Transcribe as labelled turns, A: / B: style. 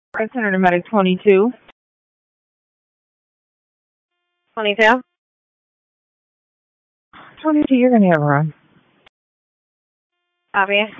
A: Center to Medic 22. 22? 22, you're going to have a run.
B: Copy.